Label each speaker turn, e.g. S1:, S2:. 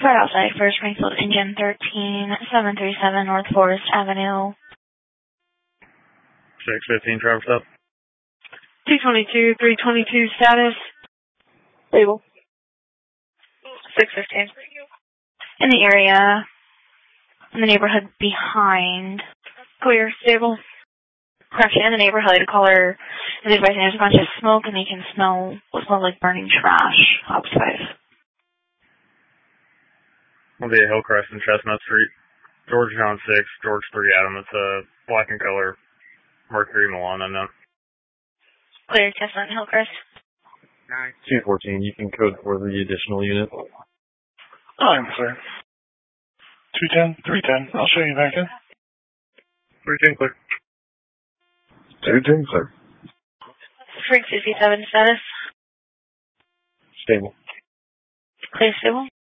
S1: Right outside for Springfield Engine 13737 North Forest Avenue.
S2: 615 Traverse up.
S3: 222, 322 status.
S1: Stable.
S3: 615.
S1: In the area, in the neighborhood behind.
S3: Clear, stable.
S1: Correction, in the neighborhood, caller is advising there's a bunch of smoke and they can smell what smells like burning trash. Ops 5.
S2: Will be a Hillcrest and Chestnut Street. George John 6, George 3 Adam. It's a black and color Mercury Milan unknown.
S1: Clear, Chestnut and Hillcrest.
S4: 214, you can code for the additional unit.
S5: I'm clear. 210, 310. I'll show you back in.
S2: 310 clear.
S5: 210 clear.
S1: Spring 57 status.
S4: Stable.
S1: Clear, stable.